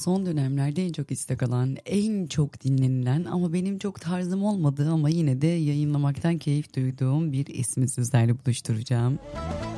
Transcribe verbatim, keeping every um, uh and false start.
Son dönemlerde en çok istek alan, en çok dinlenilen ama benim çok tarzım olmadığı ama yine de yayınlamaktan keyif duyduğum bir ismi sizlerle buluşturacağım.